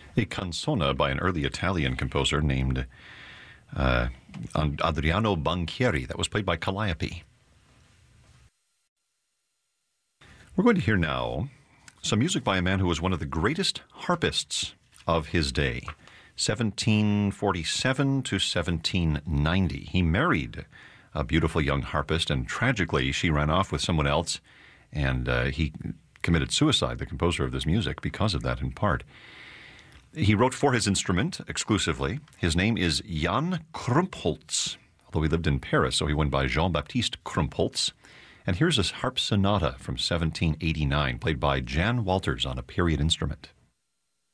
A canzona by an early Italian composer named Adriano Banchieri. That was played by Calliope. We're going to hear now some music by a man who was one of the greatest harpists of his day, 1747 to 1790. He married a beautiful young harpist, and tragically she ran off with someone else, and he committed suicide, the composer of this music, because of that in part. He wrote for his instrument exclusively. His name is Jan Krumpholz, although he lived in Paris, so he went by Jean-Baptiste Krumpholz. And here's his harp sonata from 1789, played by Jan Walters on a period instrument.